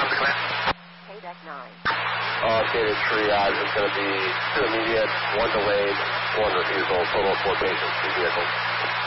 the clear. KDEC 9. Updated triage is going to be 2 immediate, 1 delayed, 1 refusal, total of 4 patients, 2 vehicles.